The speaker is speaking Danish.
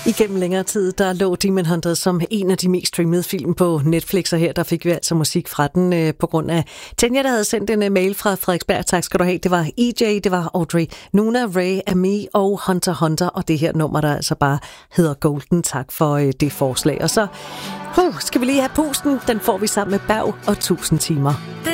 Igennem længere tid, der lå Demon Hunters som en af de mest streamede film på Netflix, og her der fik vi altså musik fra den på grund af Tanja, der havde sendt en mail fra Frederiksberg. Tak skal du have. Det var EJ, det var Audrey, Nuna, Ray, Ami og Hunter, og det her nummer, der altså bare hedder Golden. Tak for det forslag. Og så skal vi lige have pusten. Den får vi sammen med Berg og 1000 timer.